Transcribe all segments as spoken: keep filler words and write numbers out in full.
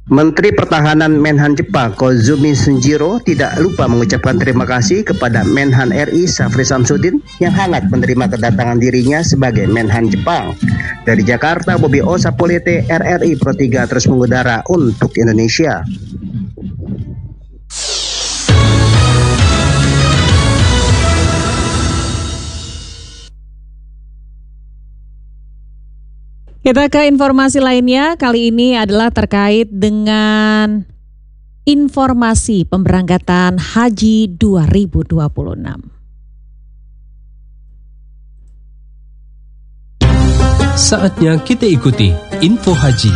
Menteri Pertahanan Menhan Jepang Kozumi Shinjiro tidak lupa mengucapkan terima kasih kepada Menhan R I Syafri Samsudin yang hangat menerima kedatangan dirinya sebagai Menhan Jepang. Dari Jakarta, Bobi Osapolete, R R I Pro tiga terus mengudara untuk Indonesia. Kita ke informasi lainnya, kali ini adalah terkait dengan informasi pemberangkatan Haji dua ribu dua puluh enam. Saatnya kita ikuti Info Haji.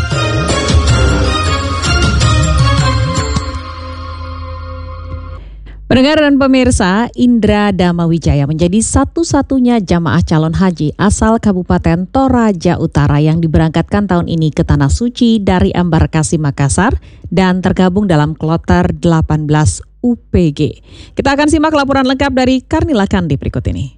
Pendengar dan pemirsa, Indra Damawijaya menjadi satu-satunya jamaah calon haji asal Kabupaten Toraja Utara yang diberangkatkan tahun ini ke Tanah Suci dari Embarkasi Makassar dan tergabung dalam kloter delapan belas U P G. Kita akan simak laporan lengkap dari Karnila Kandi berikut ini.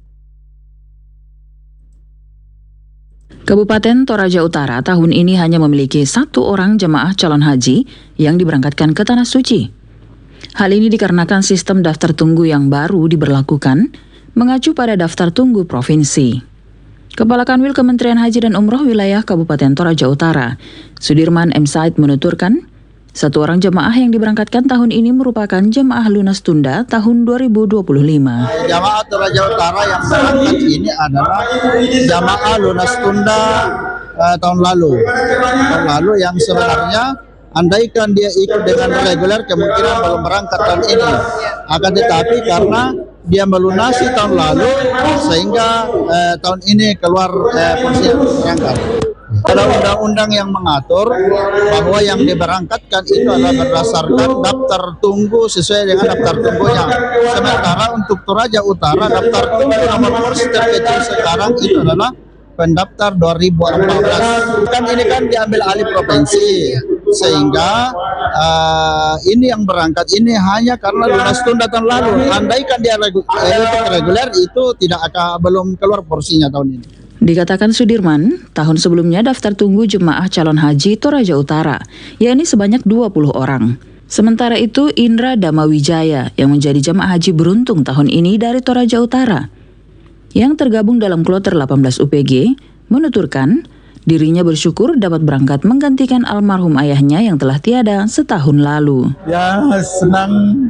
Kabupaten Toraja Utara tahun ini hanya memiliki satu orang jemaah calon haji yang diberangkatkan ke Tanah Suci. Hal ini dikarenakan sistem daftar tunggu yang baru diberlakukan, mengacu pada daftar tunggu provinsi. Kepala Kanwil Kementerian Haji dan Umroh Wilayah Kabupaten Toraja Utara, Sudirman M. Said menuturkan, satu orang jemaah yang diberangkatkan tahun ini merupakan jemaah lunas tunda tahun dua ribu dua puluh lima. Jemaah Toraja Utara yang berangkat ini adalah jemaah lunas tunda uh, tahun lalu. Tahun lalu yang sebenarnya andaikan dia ikut dengan reguler kemungkinan belum berangkat tahun ini. Akan tetapi karena dia melunasi tahun lalu sehingga eh, tahun ini keluar eh, porsi berangkat. Ada undang-undang yang mengatur bahwa yang diberangkatkan itu adalah berdasarkan daftar tunggu sesuai dengan daftar tunggunya. Sementara untuk Toraja Utara daftar tunggu nomor porsi terkecil sekarang itu adalah pendaftar dua ribu empat belas. Kan ini kan diambil alih provinsi. Sehingga uh, ini yang berangkat ini hanya karena lunas tunda tahun lalu. Andaikan dia regu, eh, reguler itu tidak akan belum keluar porsinya tahun ini. Dikatakan Sudirman, tahun sebelumnya daftar tunggu jemaah calon haji Toraja Utara, yakni sebanyak dua puluh orang. Sementara itu Indra Damawijaya yang menjadi jemaah haji beruntung tahun ini dari Toraja Utara, yang tergabung dalam kloter delapan belas U P G, menuturkan dirinya bersyukur dapat berangkat menggantikan almarhum ayahnya yang telah tiada setahun lalu. Ya senang,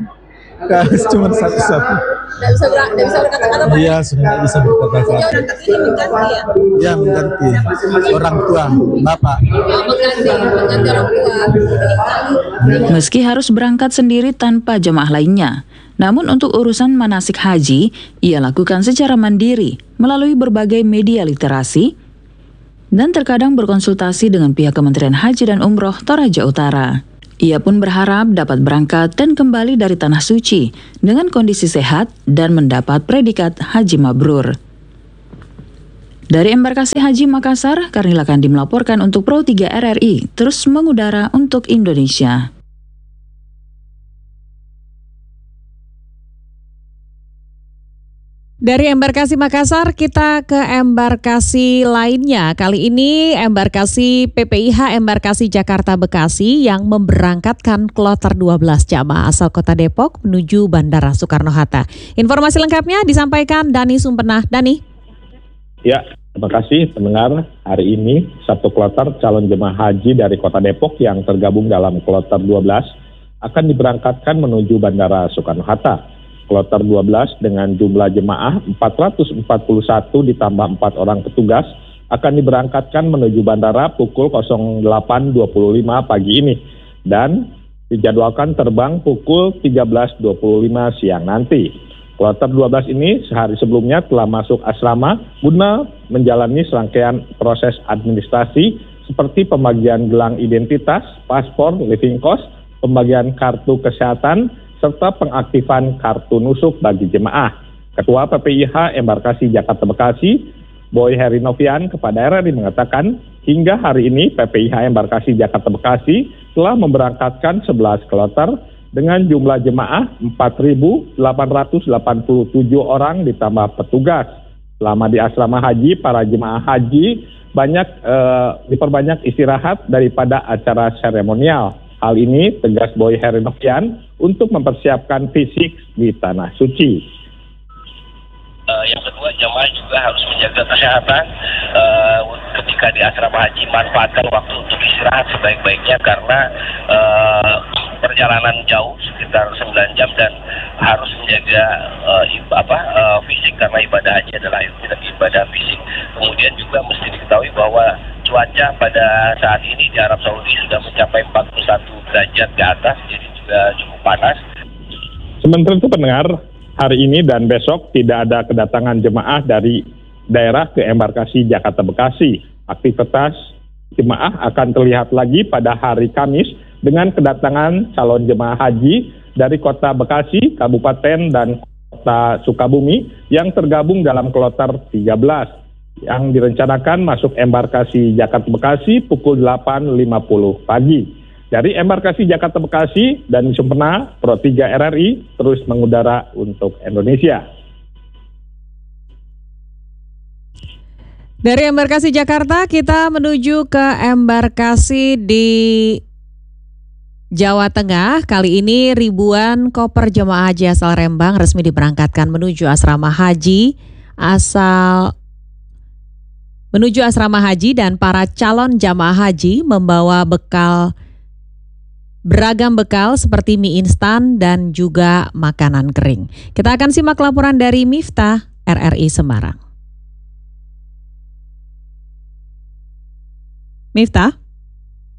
cuma satu-satu. Tidak bisa ber, tidak bisa berkata-kata Pak? Iya, sudah tidak bisa berkata-kata. Sejauh berangkat ini mengganti ya? Ya mengganti orang tua, bapak. Oh, mengganti, mengganti orang tua. Meski harus berangkat sendiri tanpa jemaah lainnya, namun untuk urusan manasik haji, ia lakukan secara mandiri melalui berbagai media literasi dan terkadang berkonsultasi dengan pihak Kementerian Haji dan Umroh Toraja Utara. Ia pun berharap dapat berangkat dan kembali dari Tanah Suci dengan kondisi sehat dan mendapat predikat Haji Mabrur. Dari Embarkasi Haji Makassar, Karnila Kandi melaporkan untuk Pro tiga R R I terus mengudara untuk Indonesia. Dari Embarkasi Makassar kita ke embarkasi lainnya. Kali ini embarkasi P P I H Embarkasi Jakarta Bekasi yang memberangkatkan kloter dua belas jamaah asal Kota Depok menuju Bandara Soekarno-Hatta. Informasi lengkapnya disampaikan Dani Sumpenah. Dani. Ya, terima kasih pendengar. Hari ini satu kloter calon jemaah haji dari Kota Depok yang tergabung dalam kloter dua belas akan diberangkatkan menuju Bandara Soekarno-Hatta. Kloter dua belas dengan jumlah jemaah empat ratus empat puluh satu ditambah empat orang petugas akan diberangkatkan menuju bandara pukul delapan dua puluh lima pagi ini dan dijadwalkan terbang pukul tiga belas dua puluh lima siang nanti. Kloter dua belas ini sehari sebelumnya telah masuk asrama guna menjalani serangkaian proses administrasi seperti pembagian gelang identitas, paspor, living cost, pembagian kartu kesehatan, serta pengaktifan kartu nusuk bagi jemaah. Ketua P P I H Embarkasi Jakarta Bekasi, Boy Heri Novian kepada R R I mengatakan, hingga hari ini P P I H Embarkasi Jakarta Bekasi telah memberangkatkan sebelas kloter dengan jumlah jemaah empat ribu delapan ratus delapan puluh tujuh orang ditambah petugas. Selama di asrama haji, para jemaah haji banyak eh, diperbanyak istirahat daripada acara seremonial. Hal ini tegas Boy Herinovian untuk mempersiapkan fisik di Tanah Suci. Uh, yang kedua, jamaah juga harus menjaga kesehatan uh, ketika di asrama haji. Manfaatkan waktu untuk istirahat sebaik-baiknya karena uh, perjalanan jauh sekitar sembilan jam dan harus menjaga uh, apa uh, fisik karena ibadah haji adalah ibadah fisik. Kemudian juga mesti diketahui bahwa cuaca pada saat ini di Arab Saudi sudah mencapai empat puluh satu derajat ke atas, jadi juga cukup panas. Sementara itu pendengar, hari ini dan besok tidak ada kedatangan jemaah dari daerah ke embarkasi Jakarta Bekasi. Aktivitas jemaah akan terlihat lagi pada hari Kamis dengan kedatangan calon jemaah haji dari kota Bekasi, Kabupaten, dan kota Sukabumi yang tergabung dalam kloter tiga belas yang direncanakan masuk embarkasi Jakarta Bekasi pukul delapan lima puluh pagi. Dari embarkasi Jakarta Bekasi dan Sumpena, Pro tiga R R I terus mengudara untuk Indonesia. Dari embarkasi Jakarta kita menuju ke embarkasi di Jawa Tengah. Kali ini ribuan koper jemaah haji asal Rembang resmi diberangkatkan menuju asrama haji asal menuju asrama haji, dan para calon jamaah haji membawa bekal beragam bekal seperti mie instan dan juga makanan kering. Kita akan simak laporan dari Miftah R R I Semarang. Miftah.